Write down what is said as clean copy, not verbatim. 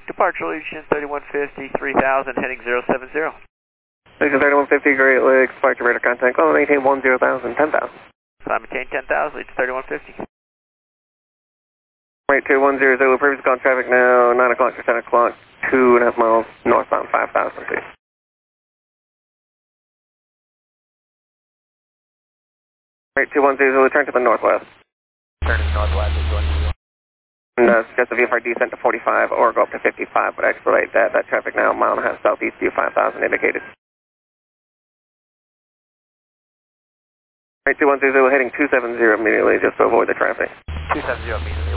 Departure Allegiant 3150, 3000, heading 070. Allegiant 3150, Great Lakes, departure radar contact, call maintain 10,000, 10,000. Climb maintain 10,000, Allegiant 3150. Right 2100, previous call traffic now, 9 o'clock to 10 o'clock, 2.5 miles northbound, 5,000 feet. Right 210, return to the northwest. Turn to the northwest, is going to And suggest the VFR descent to 45 or go up to 55, but expedite that. That traffic now, mile and a half southeast view, 5,000 indicated. Right 2100, heading 270 immediately, just to avoid the traffic. 270 meters.